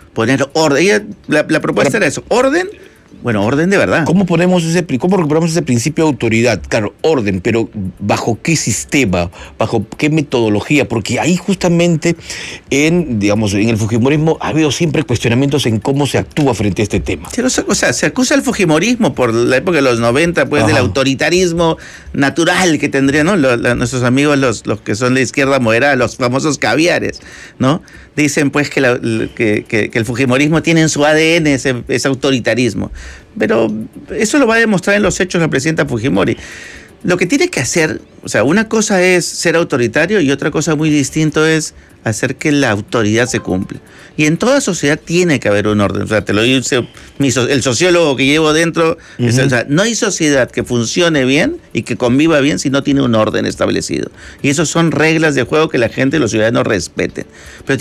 poner orden. La propuesta era eso, orden. Bueno, orden de verdad. ¿Cómo recuperamos ese principio de autoridad? Claro, orden, pero ¿bajo qué sistema? ¿Bajo qué metodología? Porque ahí justamente en el fujimorismo ha habido siempre cuestionamientos en cómo se actúa frente a este tema. O sea, se acusa el fujimorismo por la época de los 90, pues, del autoritarismo natural que tendrían, ¿no? Nuestros amigos, los que son de izquierda moderada, los famosos caviares, ¿no? Dicen, pues, que el fujimorismo tiene en su ADN ese autoritarismo. Pero eso lo va a demostrar en los hechos la presidenta Fujimori. Lo que tiene que hacer, o sea, una cosa es ser autoritario y otra cosa muy distinta es hacer que la autoridad se cumpla. Y en toda sociedad tiene que haber un orden. O sea, te lo dice el sociólogo que llevo dentro. O sea, no hay sociedad que funcione bien y que conviva bien si no tiene un orden establecido. Y eso son reglas de juego que la gente, los ciudadanos respeten. Pero